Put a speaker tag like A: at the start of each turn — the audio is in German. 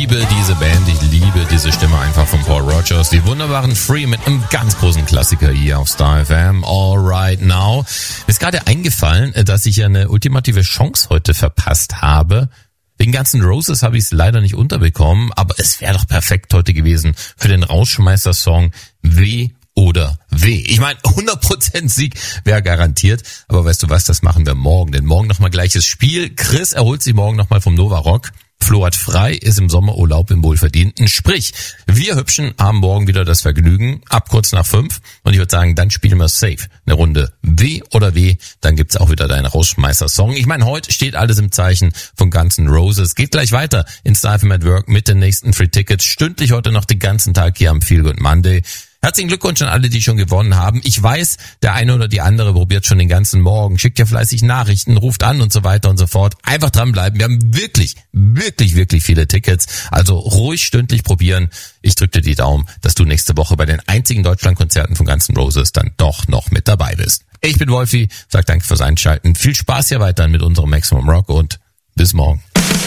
A: liebe diese Band, ich liebe diese Stimme einfach von Paul Rogers. Die wunderbaren Free mit einem ganz großen Klassiker hier auf Star FM. All Right Now. Mir ist gerade eingefallen, dass ich eine ultimative Chance heute verpasst habe. Wegen ganzen Roses habe ich es leider nicht unterbekommen, aber es wäre doch perfekt heute gewesen für den Rausschmeißer-Song W oder W. Ich meine, 100% Sieg wäre garantiert, aber weißt du was, das machen wir morgen, denn morgen nochmal gleiches Spiel. Chris erholt sich morgen nochmal vom Nova Rock. Flo hat frei, ist im Sommerurlaub im Wohlverdienten. Sprich, wir Hübschen haben morgen wieder das Vergnügen, ab kurz nach 5. Und ich würde sagen, dann spielen wir safe eine Runde W oder W. Dann gibt's auch wieder deinen Rausschmeißer-Song. Ich meine, heute steht alles im Zeichen von Guns N' Roses. Geht gleich weiter in Star FM at Work mit den nächsten Free Tickets. Stündlich heute noch den ganzen Tag hier am Feel Good Monday. Herzlichen Glückwunsch an alle, die schon gewonnen haben. Ich weiß, der eine oder die andere probiert schon den ganzen Morgen, schickt ja fleißig Nachrichten, ruft an und so weiter und so fort. Einfach dranbleiben. Wir haben wirklich viele Tickets. Also ruhig stündlich probieren. Ich drücke dir die Daumen, dass du nächste Woche bei den einzigen Deutschlandkonzerten von Guns N' Roses dann doch noch mit dabei bist. Ich bin Wolfi, sag danke fürs Einschalten. Viel Spaß hier weiterhin mit unserem Maximum Rock und bis morgen.